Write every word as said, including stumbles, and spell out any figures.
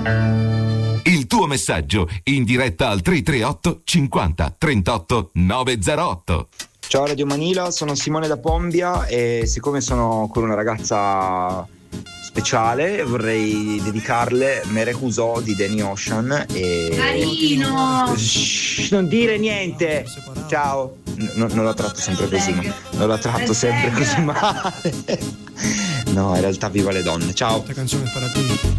Il tuo messaggio in diretta al tre tre otto cinquanta trentotto novecentootto. Ciao Radio Manila, sono Simone da Pombia e siccome sono con una ragazza speciale vorrei dedicarle Mere Cusò di Danny Ocean e... Carino! Shh, non dire niente! Ciao! No, non la tratto sempre così, ma non la tratto sempre così male. No, in realtà viva le donne. Ciao! Questa canzone è para te.